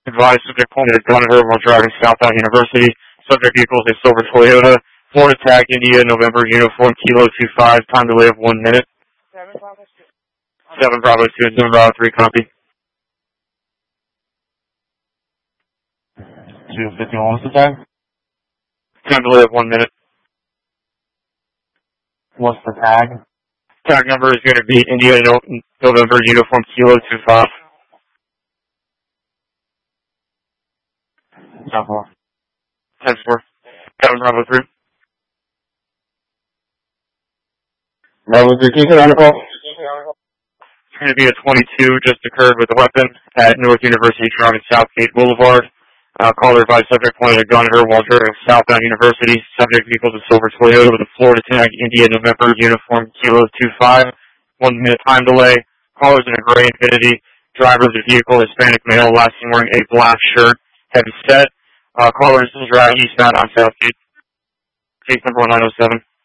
Advised subject pointed a gun at her while driving southbound University. Subject vehicle is a silver Toyota. Florida tag India November uniform Kilo 25. Time delay of 1 minute. 7 Bravo 2. 7 Bravo 3 copy. 251, what's the tag? Time delay of 1 minute. What's the tag? Tag number is going to be India November uniform Kilo 25. 10-4. 10-4. 7 Bravo 3. Bravo 3, can you get on the call? It's going to be a 22 just occurred with a weapon at North University driving Southgate Boulevard. Caller advised subject pointed a gun at her while driving southbound University. Subject vehicle is a silver Toyota with a Florida tag India November uniform Kilo 25. 1 minute time delay. Caller's in a gray Infiniti. Driver of the vehicle, Hispanic male, last seen wearing a black shirt. Heavy set. Caller is driving eastbound on Southgate. Case number 1907.